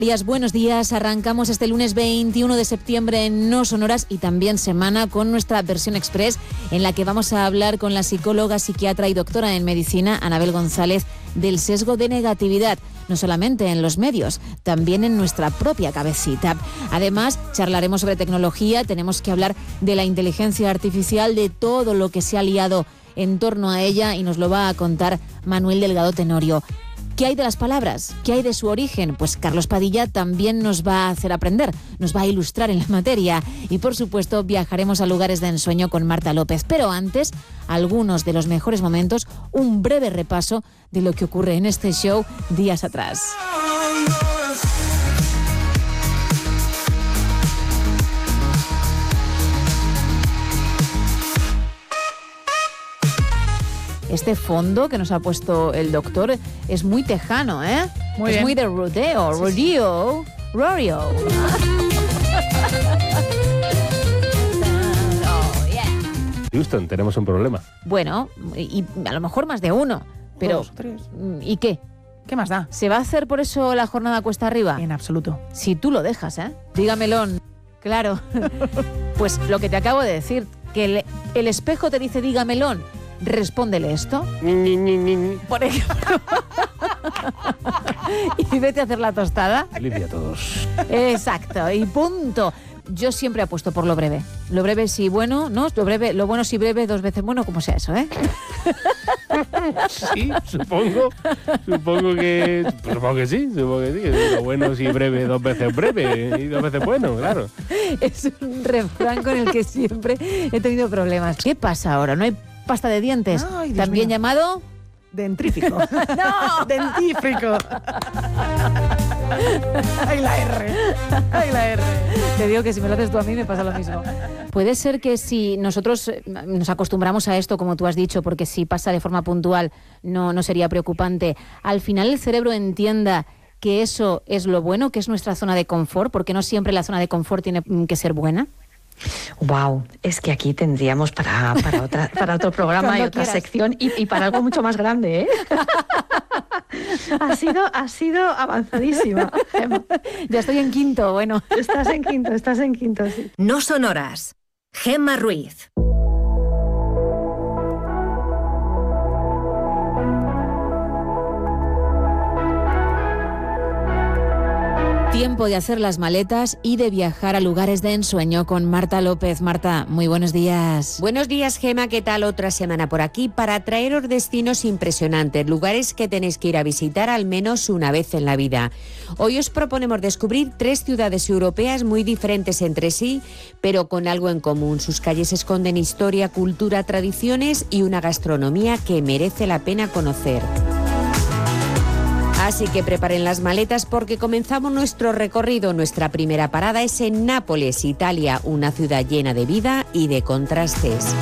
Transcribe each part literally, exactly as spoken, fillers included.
Días, buenos días. Arrancamos este lunes veintiuno de septiembre en No Sonoras y también semana con nuestra versión express en la que vamos a hablar con la psicóloga, psiquiatra y doctora en medicina Anabel González del sesgo de negatividad, no solamente en los medios, también en nuestra propia cabecita. Además, charlaremos sobre tecnología, tenemos que hablar de la inteligencia artificial, de todo lo que se ha liado en torno a ella y nos lo va a contar Manuel Delgado Tenorio. ¿Qué hay de las palabras? ¿Qué hay de su origen? Pues Carlos Padilla también nos va a hacer aprender, nos va a ilustrar en la materia y, por supuesto, viajaremos a lugares de ensueño con Marta López. Pero antes, algunos de los mejores momentos, un breve repaso de lo que ocurre en este show días atrás. Este fondo que nos ha puesto el doctor es muy tejano, ¿eh? Muy es bien. muy de rodeo, rodeo, rodeo. Oh, yeah. Houston, tenemos un problema. Bueno, y a lo mejor más de uno, pero Dos, tres. ¿y qué? ¿Qué más da? ¿Se va a hacer por eso la jornada cuesta arriba? En absoluto. Si tú lo dejas, ¿eh? Dígamelo. Claro. Pues lo que te acabo de decir, que el, el espejo te dice dígamelo. Respóndele esto. Ni, ni, ni, ni. Por ejemplo. Y vete a hacer la tostada. Limpia a todos. Exacto, y punto. Yo siempre apuesto por lo breve. Lo breve sí bueno, ¿no? Lo breve, lo bueno sí breve, dos veces bueno, como sea eso, ¿eh? Sí, supongo. Supongo que. Supongo que sí, supongo que sí. Que lo bueno sí breve, dos veces breve y dos veces bueno, claro. Es un refrán con el que siempre he tenido problemas. ¿Qué pasa ahora? ¿No hay pasta de dientes? Ay, Dios También mío. llamado... Dentrífico. ¡No! Dentífrico. Ay, la R. Ay, la R. Te digo que si me lo haces tú a mí me pasa lo mismo. Puede ser que si nosotros nos acostumbramos a esto, como tú has dicho, porque si pasa de forma puntual no, no sería preocupante, al final el cerebro entienda que eso es lo bueno, que es nuestra zona de confort, porque no siempre la zona de confort tiene que ser buena. Wow, es que aquí tendríamos para, para, otra, para otro programa y Cuando otra quieras. sección y, y para algo mucho más grande, ¿eh? ha, sido, ha sido avanzadísima, Gemma. Ya estoy en quinto, bueno. Estás en quinto, estás en quinto, sí. No Sonoras. Gemma Ruiz. Tiempo de hacer las maletas y de viajar a lugares de ensueño con Marta López. Marta, muy buenos días. Buenos días, Gema. ¿Qué tal? Otra semana por aquí para traeros destinos impresionantes, lugares que tenéis que ir a visitar al menos una vez en la vida. Hoy os proponemos descubrir tres ciudades europeas muy diferentes entre sí, pero con algo en común. Sus calles esconden historia, cultura, tradiciones y una gastronomía que merece la pena conocer. Así que preparen las maletas porque comenzamos nuestro recorrido. Nuestra primera parada es en Nápoles, Italia, una ciudad llena de vida y de contrastes.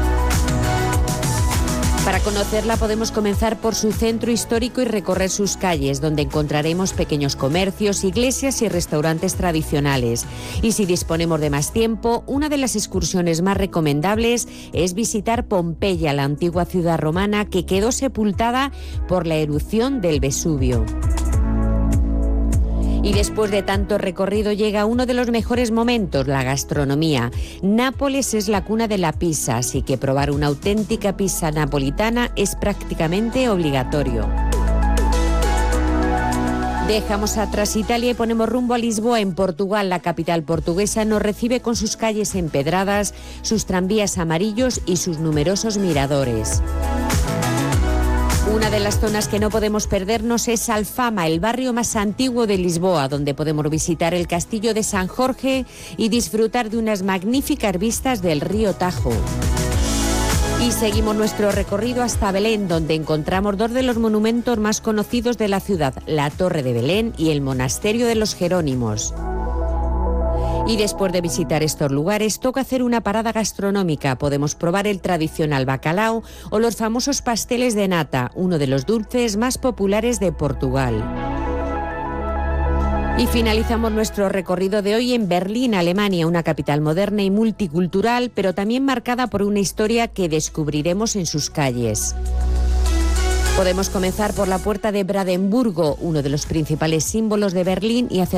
Para conocerla podemos comenzar por su centro histórico y recorrer sus calles, donde encontraremos pequeños comercios, iglesias y restaurantes tradicionales. Y si disponemos de más tiempo, una de las excursiones más recomendables es visitar Pompeya, la antigua ciudad romana que quedó sepultada por la erupción del Vesubio. Y después de tanto recorrido llega uno de los mejores momentos, la gastronomía. Nápoles es la cuna de la pizza, así que probar una auténtica pizza napolitana es prácticamente obligatorio. Dejamos atrás Italia y ponemos rumbo a Lisboa, en Portugal. La capital portuguesa nos recibe con sus calles empedradas, sus tranvías amarillos y sus numerosos miradores. Una de las zonas que no podemos perdernos es Alfama, el barrio más antiguo de Lisboa, donde podemos visitar el castillo de San Jorge y disfrutar de unas magníficas vistas del río Tajo. Y seguimos nuestro recorrido hasta Belén, donde encontramos dos de los monumentos más conocidos de la ciudad, la Torre de Belén y el Monasterio de los Jerónimos. Y después de visitar estos lugares, toca hacer una parada gastronómica. Podemos probar el tradicional bacalao o los famosos pasteles de nata, uno de los dulces más populares de Portugal. Y finalizamos nuestro recorrido de hoy en Berlín, Alemania, una capital moderna y multicultural, pero también marcada por una historia que descubriremos en sus calles. Podemos comenzar por la puerta de Brandenburgo, uno de los principales símbolos de Berlín, y hacer